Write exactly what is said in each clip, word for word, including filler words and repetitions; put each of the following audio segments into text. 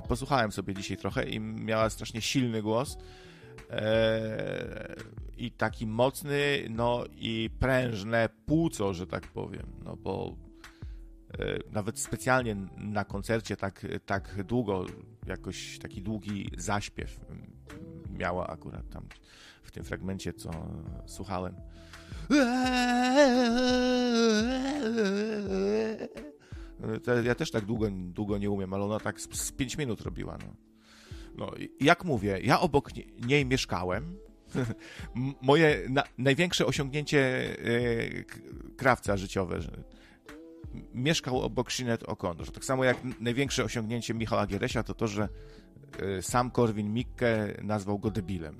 posłuchałem sobie dzisiaj trochę i miała strasznie silny głos. I taki mocny, no i prężne płuco, że tak powiem, no bo nawet specjalnie na koncercie tak, tak długo, jakoś taki długi zaśpiew miała akurat tam w tym fragmencie, co słuchałem. Ja też tak długo, długo nie umiem, ale ona tak z, z pięć minut robiła, no. No, jak mówię, ja obok niej mieszkałem. Moje na, największe osiągnięcie e, krawca życiowe, że mieszkał obok Sinead O'Connor. Tak samo jak największe osiągnięcie Michała Gieresia to to, że e, sam Korwin-Mikke nazwał go debilem.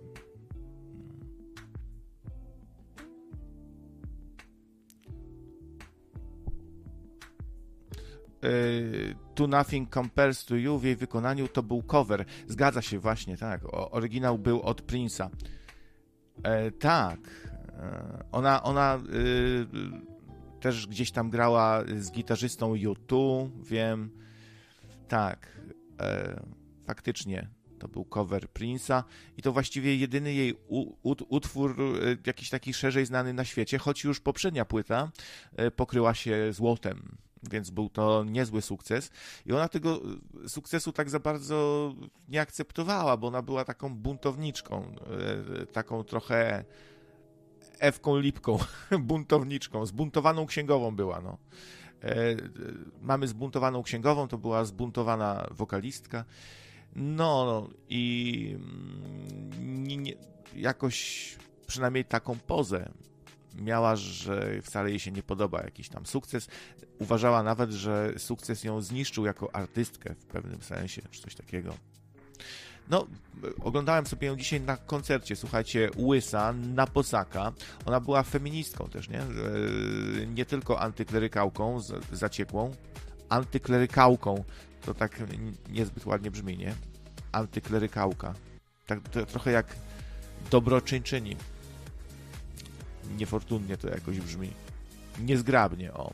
To Nothing Compares to You w jej wykonaniu to był cover. Zgadza się, właśnie, tak. O, oryginał był od Prince'a. E, tak. E, ona ona y, też gdzieś tam grała z gitarzystą U dwa, wiem. Tak. E, faktycznie to był cover Prince'a i to właściwie jedyny jej u, u, utwór y, jakiś taki szerzej znany na świecie, choć już poprzednia płyta y, pokryła się złotem. Więc był to niezły sukces. I ona tego sukcesu tak za bardzo nie akceptowała, bo ona była taką buntowniczką, taką trochę Ewką Lipką, buntowniczką, zbuntowaną księgową była, no. Mamy zbuntowaną księgową, to była zbuntowana wokalistka. No i nie, nie, jakoś przynajmniej taką pozę miała, że wcale jej się nie podoba jakiś tam sukces. Uważała nawet, że sukces ją zniszczył jako artystkę w pewnym sensie, czy coś takiego. No, oglądałem sobie ją dzisiaj na koncercie, słuchajcie, Łysa, Naposaka. Ona była feministką też, nie? Nie tylko antyklerykałką zaciekłą, antyklerykałką. To tak niezbyt ładnie brzmi, nie? Antyklerykałka. Tak to trochę jak dobroczyńczyni. Niefortunnie to jakoś brzmi. Niezgrabnie, o.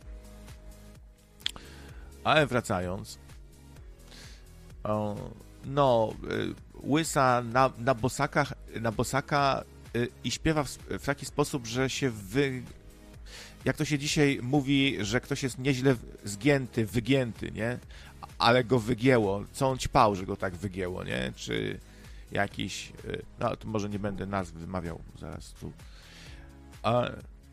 Ale wracając. O, no, Łysa na, na bosakach, na bosaka y, i śpiewa w, w taki sposób, że się wy... Jak to się dzisiaj mówi, że ktoś jest nieźle zgięty, wygięty, nie? Ale go wygięło. Co on ćpał, że go tak wygięło, nie? Czy jakiś... Y, no, to może nie będę nazw wymawiał zaraz tu. A,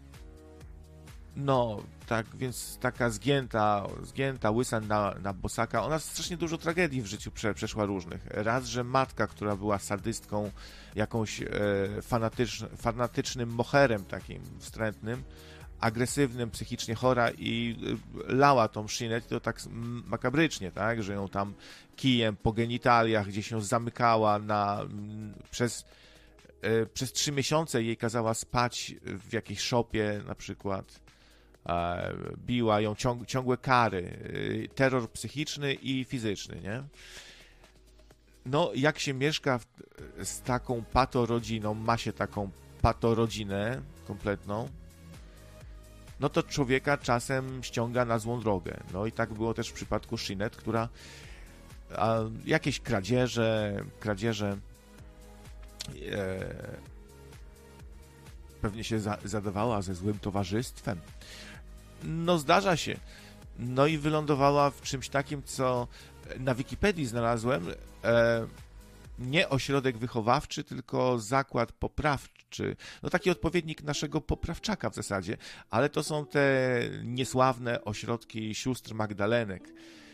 no, tak, więc taka zgięta, zgięta łysa na, na bosaka, ona strasznie dużo tragedii w życiu prze, przeszła różnych. Raz, że matka, która była sadystką, jakąś e, fanatycz, fanatycznym moherem takim wstrętnym, agresywnym, psychicznie chora i e, lała tą Sinead, to tak makabrycznie, tak, że ją tam kijem po genitaliach gdzieś ją zamykała na, m, przez Przez trzy miesiące jej kazała spać w jakiejś szopie na przykład, biła ją, ciąg, ciągłe kary, terror psychiczny i fizyczny, nie? No, jak się mieszka w, z taką patorodziną, ma się taką patorodzinę kompletną, no to człowieka czasem ściąga na złą drogę. No i tak było też w przypadku Sinead, która a, jakieś kradzieże, kradzieże E, pewnie się za, zadawała ze złym towarzystwem. No zdarza się. No i wylądowała w czymś takim, co na Wikipedii znalazłem. E, nie ośrodek wychowawczy, tylko zakład poprawczy. No taki odpowiednik naszego poprawczaka w zasadzie, ale to są te niesławne ośrodki sióstr Magdalenek.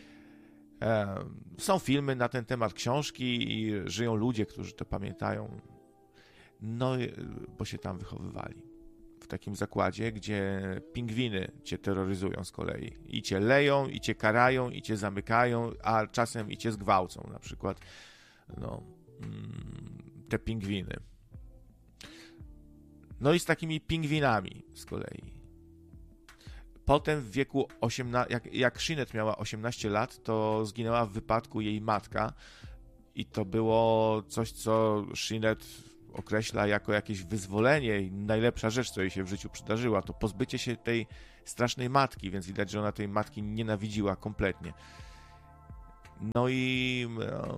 Są filmy na ten temat, książki i żyją ludzie, którzy to pamiętają. No, bo się tam wychowywali. W takim zakładzie, gdzie pingwiny cię terroryzują z kolei. I cię leją, i cię karają, i cię zamykają, a czasem i cię zgwałcą. Na przykład no, te pingwiny. No i z takimi pingwinami z kolei. Potem w wieku osiemnastym, jak, jak Sinead miała osiemnaście lat, to zginęła w wypadku jej matka i to było coś, co Sinead określa jako jakieś wyzwolenie i najlepsza rzecz, co jej się w życiu przydarzyła, to pozbycie się tej strasznej matki, więc widać, że ona tej matki nienawidziła kompletnie. No i e,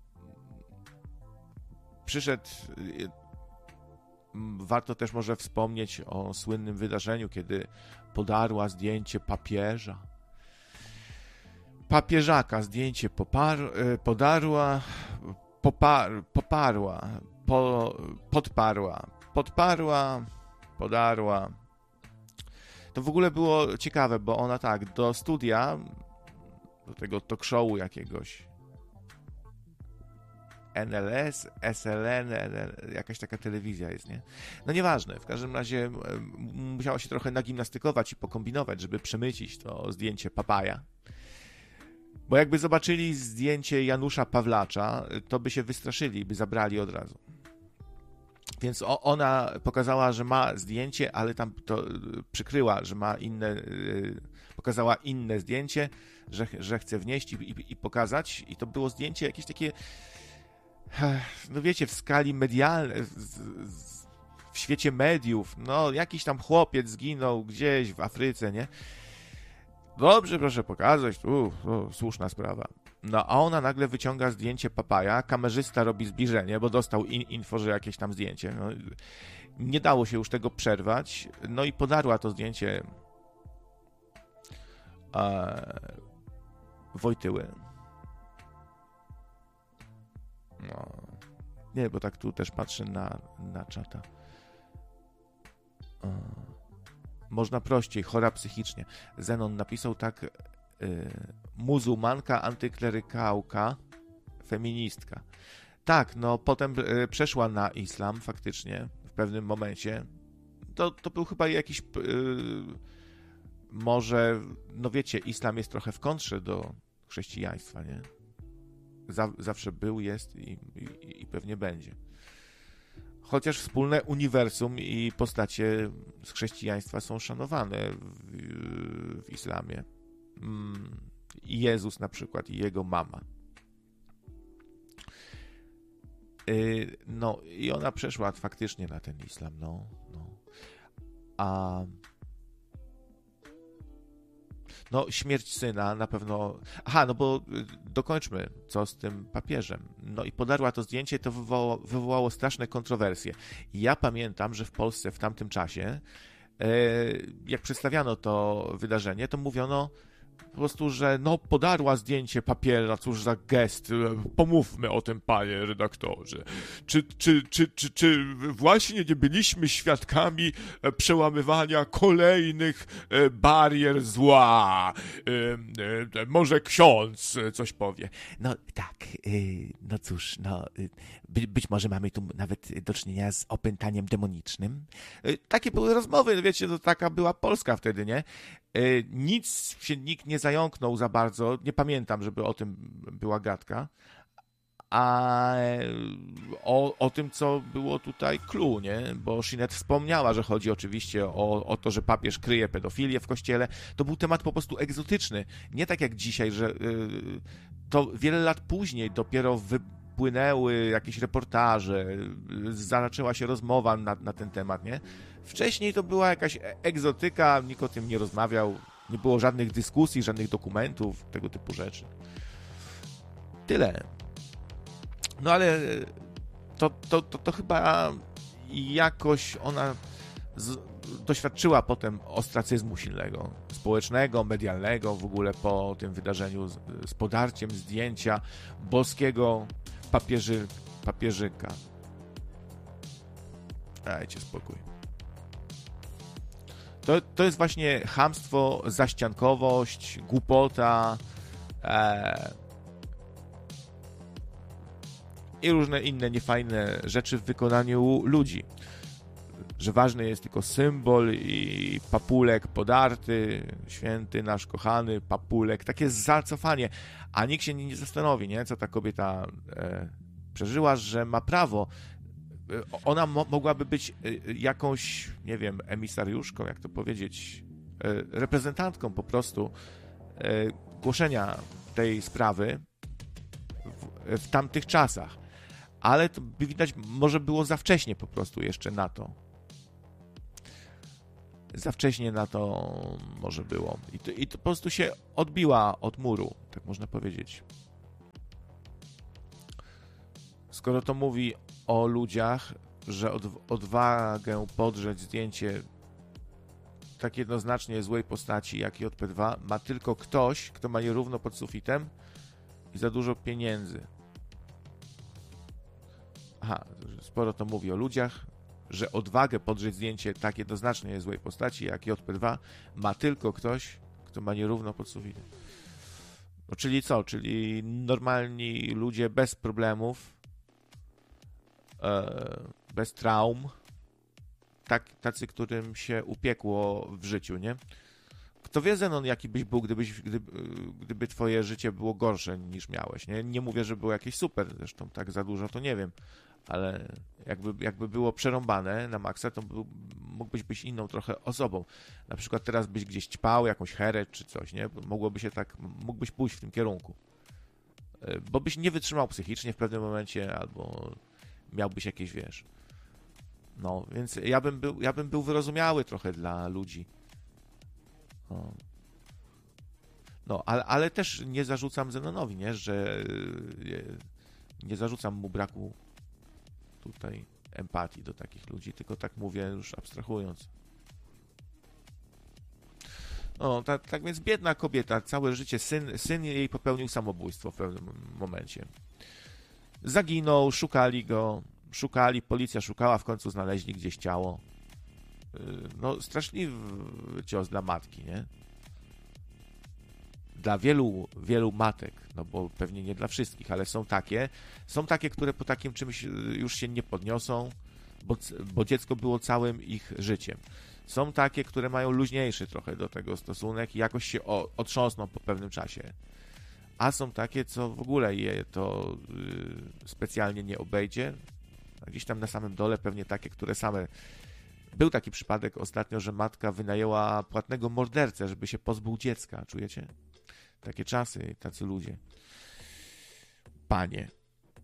przyszedł, e, warto też może wspomnieć o słynnym wydarzeniu, kiedy podarła zdjęcie papieża. Papieżaka zdjęcie popar, e, podarła, popar, poparła, po, podparła, podparła, podarła. To w ogóle było ciekawe, bo ona tak, do studia, do tego talk showu jakiegoś, N L S, S L N, N L, jakaś taka telewizja jest, nie? No nieważne, w każdym razie musiała się trochę nagimnastykować i pokombinować, żeby przemycić to zdjęcie papaja. Bo jakby zobaczyli zdjęcie Janusza Pawlacza, to by się wystraszyli, by zabrali od razu. Więc ona pokazała, że ma zdjęcie, ale tam to przykryła, że ma inne, pokazała inne zdjęcie, że, że chce wnieść i, i, i pokazać. I to było zdjęcie jakieś takie, no wiecie, w skali medialnej, w świecie mediów, no jakiś tam chłopiec zginął gdzieś w Afryce, nie? Dobrze, proszę pokazać, tu, tu słuszna sprawa. No a ona nagle wyciąga zdjęcie papaja, kamerzysta robi zbliżenie, bo dostał in, info, że jakieś tam zdjęcie. No, nie dało się już tego przerwać, no i podarła to zdjęcie e, Wojtyły. No, nie, bo tak tu też patrzę na, na czata. E, można prościej, chora psychicznie. Zenon napisał tak, y, muzułmanka, antyklerykałka, feministka. Tak, no potem y, przeszła na islam faktycznie w pewnym momencie. To, to był chyba jakiś, y, może, no wiecie, islam jest trochę w kontrze do chrześcijaństwa, nie? Zaw, zawsze był, jest i, i, i pewnie będzie. Chociaż wspólne uniwersum i postacie z chrześcijaństwa są szanowane w, w islamie. Mm, Jezus na przykład i jego mama. Yy, no i ona przeszła faktycznie na ten islam, no. no. A no śmierć syna na pewno... Aha, no bo dokończmy, co z tym papieżem. No i podarła to zdjęcie, to wywołało, wywołało straszne kontrowersje. I ja pamiętam, że w Polsce w tamtym czasie, e, jak przedstawiano to wydarzenie, to mówiono po prostu, że no podarła zdjęcie papieża, cóż za gest, pomówmy o tym, panie redaktorze. Czy, czy, czy, czy, czy właśnie nie byliśmy świadkami przełamywania kolejnych barier zła? Może ksiądz coś powie. No tak, no cóż, no by, być może mamy tu nawet do czynienia z opętaniem demonicznym. Takie były rozmowy, wiecie, to taka była Polska wtedy, nie? Nic się nikt nie zająknął za bardzo, nie pamiętam, żeby o tym była gadka, a o, o tym, co było tutaj clue, nie? Bo Shinet wspomniała, że chodzi oczywiście o, o to, że papież kryje pedofilię w kościele. To był temat po prostu egzotyczny. Nie tak jak dzisiaj, że yy, to wiele lat później dopiero wypłynęły jakieś reportaże, zaczęła się rozmowa na, na ten temat, nie? Wcześniej to była jakaś egzotyka, nikt o tym nie rozmawiał, nie było żadnych dyskusji, żadnych dokumentów, tego typu rzeczy. Tyle. No ale to, to, to, to chyba jakoś ona z, doświadczyła potem ostracyzmu silnego, społecznego, medialnego, w ogóle po tym wydarzeniu z, z podarciem zdjęcia boskiego papieży, papieżyka. Dajcie spokój. To, to jest właśnie chamstwo, zaściankowość, głupota e, i różne inne niefajne rzeczy w wykonaniu ludzi. Że ważny jest tylko symbol i papulek podarty, święty nasz kochany papulek. Takie zacofanie, a nikt się nie zastanowi, nie? Co ta kobieta e, przeżyła, że ma prawo. Ona mo- mogłaby być jakąś, nie wiem, emisariuszką, jak to powiedzieć, reprezentantką po prostu głoszenia tej sprawy w, w tamtych czasach. Ale to by widać, może było za wcześnie po prostu jeszcze na to. Za wcześnie na to może było. I to, i to po prostu się odbiła od muru, tak można powiedzieć. skoro to mówi o ludziach, że od, odwagę podrzeć zdjęcie tak jednoznacznie złej postaci jak J P dwa ma tylko ktoś, kto ma nierówno pod sufitem i za dużo pieniędzy. Aha, sporo to mówi o ludziach, że odwagę podrzeć zdjęcie tak jednoznacznie złej postaci jak J P dwa ma tylko ktoś, kto ma nierówno pod sufitem. No, czyli co? Czyli normalni ludzie bez problemów, e, bez traum, tak, tacy, którym się upiekło w życiu, nie? Kto wie, Zenon, jaki byś był, gdybyś, gdyby, gdyby twoje życie było gorsze niż miałeś, nie? Nie mówię, że było jakieś super, zresztą tak za dużo to nie wiem, ale jakby, jakby było przerąbane na maksa, to był, mógłbyś być inną trochę osobą. Na przykład teraz byś gdzieś ćpał jakąś herę czy coś, nie? Mogłoby się tak, mógłbyś pójść w tym kierunku. Bo byś nie wytrzymał psychicznie w pewnym momencie, albo miałbyś jakieś, wiesz... No, więc ja bym był, ja bym był wyrozumiały trochę dla ludzi. No, no ale, ale też nie zarzucam Zenonowi, nie? Że nie zarzucam mu braku tutaj empatii do takich ludzi, tylko tak mówię już abstrahując. No, tak, tak więc biedna kobieta, całe życie, syn, syn jej popełnił samobójstwo w pewnym momencie. Zaginął, szukali go, szukali, policja szukała, w końcu znaleźli gdzieś ciało. No, straszliwy cios dla matki, nie? Dla wielu, wielu matek, no bo pewnie nie dla wszystkich, ale są takie, są takie, które po takim czymś już się nie podniosą, bo, bo dziecko było całym ich życiem. Są takie, które mają luźniejszy trochę do tego stosunek i jakoś się o, otrząsną po pewnym czasie. A są takie, co w ogóle je to yy, specjalnie nie obejdzie. A gdzieś tam na samym dole pewnie takie, które same... Był taki przypadek ostatnio, że matka wynajęła płatnego mordercę, żeby się pozbył dziecka. Czujecie? Takie czasy, tacy ludzie. Panie.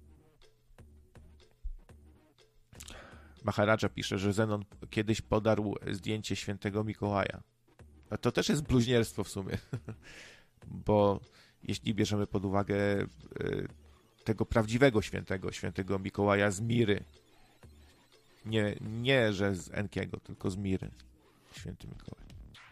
Maharadża pisze, że Zenon kiedyś podarł zdjęcie świętego Mikołaja. A to też jest bluźnierstwo w sumie. Bo jeśli bierzemy pod uwagę tego prawdziwego świętego, świętego Mikołaja z Miry, nie, nie że z Enkiego, tylko z Miry, święty Mikołaj.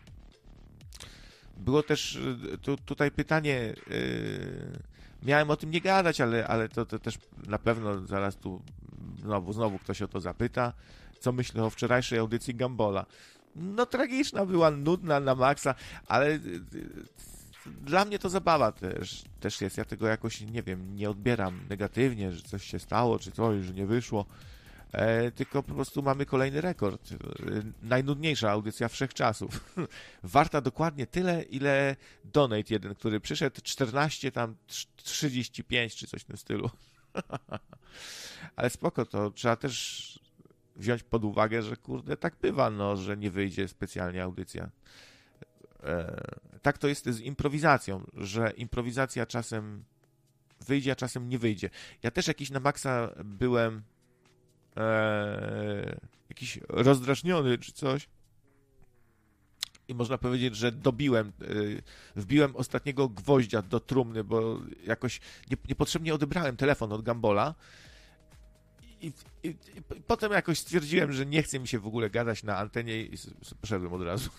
Było też tu, tutaj pytanie, yy, miałem o tym nie gadać, ale, ale to, to też na pewno zaraz tu znowu, znowu ktoś o to zapyta, co myślę o wczorajszej audycji Gambola. No tragiczna była, nudna na maksa, ale yy, dla mnie to zabawa też, też jest. Ja tego jakoś, nie wiem, nie odbieram negatywnie, że coś się stało, czy coś, że nie wyszło. E, tylko po prostu mamy kolejny rekord. E, najnudniejsza audycja wszechczasów. Warta dokładnie tyle, ile donate jeden, który przyszedł, czternaście, tam trzydzieści pięć, czy coś w tym stylu. Ale spoko, to trzeba też wziąć pod uwagę, że kurde, tak bywa, no, że nie wyjdzie specjalnie audycja. E, tak to jest z improwizacją, że improwizacja czasem wyjdzie, a czasem nie wyjdzie. Ja też jakiś na maksa byłem e, jakiś rozdrażniony czy coś i można powiedzieć, że dobiłem, e, wbiłem ostatniego gwoździa do trumny, bo jakoś nie, niepotrzebnie odebrałem telefon od Gambola i, i, i potem jakoś stwierdziłem, że nie chce mi się w ogóle gadać na antenie i poszedłem od razu.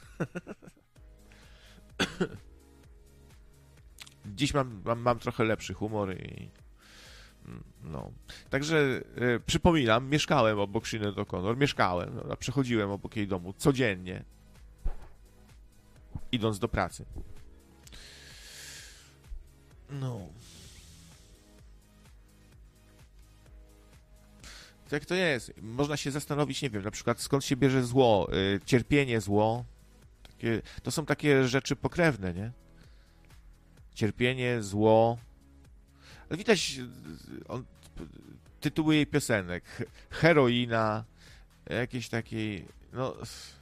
Dziś mam, mam, mam trochę lepszy humor i no. Także e, przypominam, mieszkałem obok Sinead O'Connor, mieszkałem, no, przechodziłem obok jej domu codziennie, idąc do pracy. No. Jak to jest? Można się zastanowić, nie wiem, na przykład skąd się bierze zło, y, cierpienie, zło. Takie, to są takie rzeczy pokrewne, nie? Cierpienie, zło. Ale widać, on tytuły jej piosenek. Heroina, jakieś takiej, no...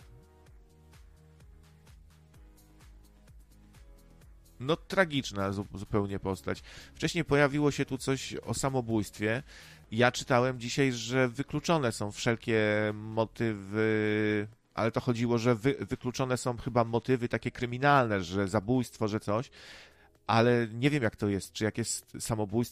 No tragiczna zupełnie postać. Wcześniej pojawiło się tu coś o samobójstwie. Ja czytałem dzisiaj, że wykluczone są wszelkie motywy, ale to chodziło, że wy, wykluczone są chyba motywy takie kryminalne, że zabójstwo, że coś, ale nie wiem jak to jest, czy jak jest samobójstwo